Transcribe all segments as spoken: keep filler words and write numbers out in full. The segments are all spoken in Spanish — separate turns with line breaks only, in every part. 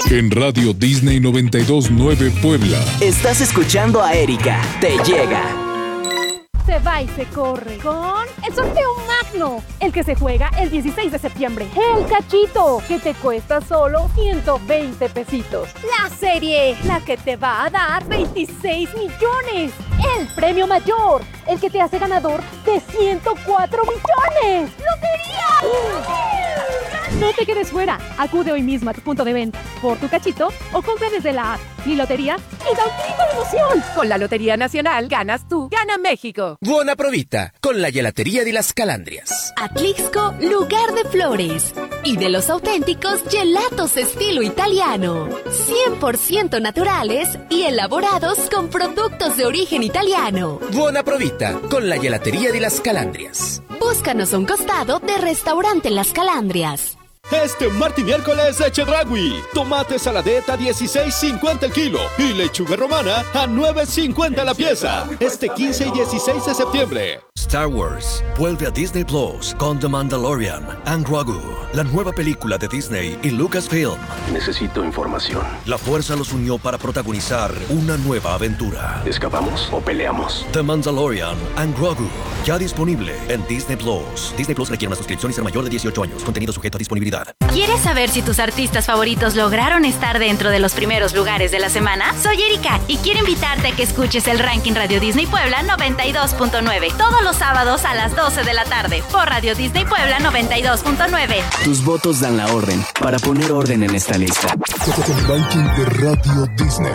En Radio Disney noventa y dos punto nueve Puebla.
Estás escuchando a Erika. Te llega.
Se va y se corre con el sorteo magno, el que se juega el dieciséis de septiembre. El cachito, que te cuesta solo ciento veinte pesitos. La serie, la que te va a dar veintiséis millones. El premio mayor, el que te hace ganador de ciento cuatro millones. ¡Lotería! No te quedes fuera. Acude hoy mismo a tu punto de venta por tu cachito o compra desde la app Mi Lotería y da un grito de emoción.
Con la Lotería Nacional ganas tú, gana México.
Buona provita con la Gelatería de las Calandrias.
Atlixco, lugar de flores y de los auténticos gelatos estilo italiano. cien por ciento naturales y elaborados con productos de origen italiano.
Buona provita con la Gelatería de las Calandrias.
Búscanos a un costado de Restaurante Las Calandrias.
Este martes y miércoles de Chedraui. Tomate saladeta a dieciséis cincuenta el kilo y lechuga romana a nueve cincuenta la pieza. Este quince y dieciséis de septiembre.
Star Wars vuelve a Disney Plus con The Mandalorian and Grogu, la nueva película de Disney y Lucasfilm.
Necesito información.
La fuerza los unió para protagonizar una nueva aventura.
¿Escapamos o peleamos?
The Mandalorian and Grogu, ya disponible en Disney Plus. Disney Plus requiere una suscripción y ser mayor de dieciocho años. Contenido sujeto a disponibilidad.
¿Quieres saber si tus artistas favoritos lograron estar dentro de los primeros lugares de la semana? Soy Erika y quiero invitarte a que escuches el ranking Radio Disney Puebla noventa y dos punto nueve todos los sábados a las doce de la tarde por Radio Disney Puebla noventa y dos punto nueve.
Tus votos dan la orden para poner orden en esta lista.
El ranking de Radio Disney.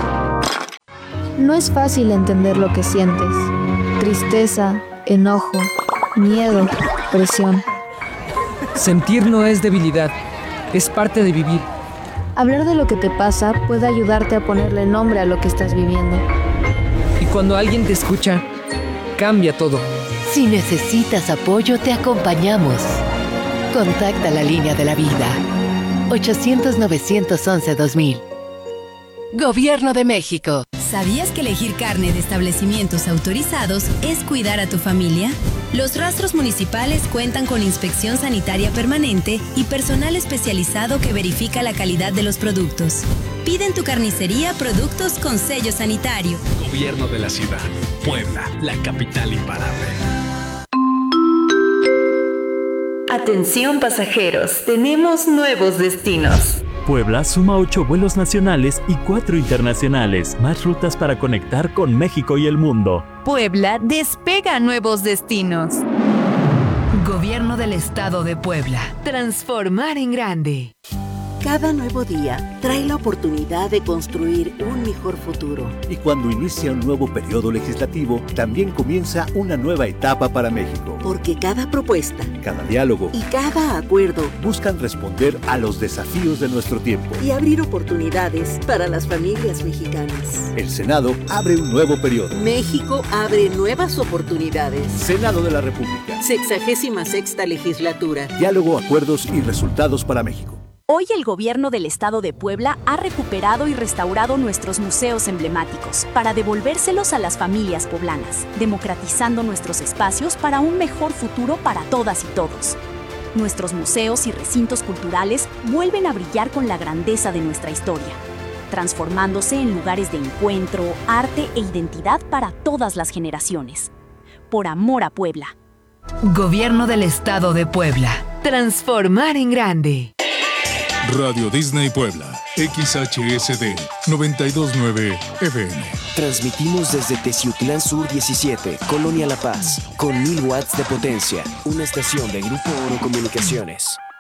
No es fácil entender lo que sientes. Tristeza, enojo, miedo, presión.
Sentir no es debilidad, es parte de vivir.
Hablar de lo que te pasa puede ayudarte a ponerle nombre a lo que estás viviendo.
Y cuando alguien te escucha, cambia todo.
Si necesitas apoyo, te acompañamos. Contacta la línea de la vida. ochocientos, novecientos once, dos mil. Gobierno de México.
¿Sabías que elegir carne de establecimientos autorizados es cuidar a tu familia? Los rastros municipales cuentan con inspección sanitaria permanente y personal especializado que verifica la calidad de los productos. Pide en tu carnicería productos con sello sanitario.
Gobierno de la ciudad. Puebla, la capital imparable.
Atención pasajeros, tenemos nuevos destinos.
Puebla suma ocho vuelos nacionales y cuatro internacionales, más rutas para conectar con México y el mundo.
Puebla despega nuevos destinos.
Gobierno del Estado de Puebla. Transformar en grande.
Cada nuevo día trae la oportunidad de construir un mejor futuro.
Y cuando inicia un nuevo periodo legislativo, también comienza una nueva etapa para México.
Porque cada propuesta,
cada diálogo
y cada acuerdo
buscan responder a los desafíos de nuestro tiempo
y abrir oportunidades para las familias mexicanas.
El Senado abre un nuevo periodo.
México abre nuevas oportunidades.
Senado de la República.
Sexagésima sexta legislatura.
Diálogo, acuerdos y resultados para México.
Hoy el gobierno del estado de Puebla ha recuperado y restaurado nuestros museos emblemáticos para devolvérselos a las familias poblanas, democratizando nuestros espacios para un mejor futuro para todas y todos. Nuestros museos y recintos culturales vuelven a brillar con la grandeza de nuestra historia, transformándose en lugares de encuentro, arte e identidad para todas las generaciones. Por amor a Puebla.
Gobierno del Estado de Puebla. Transformar en grande.
Radio Disney Puebla, X H S D noventa y dos punto nueve F M.
Transmitimos desde Teciutlán Sur diecisiete, Colonia La Paz, con mil watts de potencia. Una estación de Grupo Oro Comunicaciones.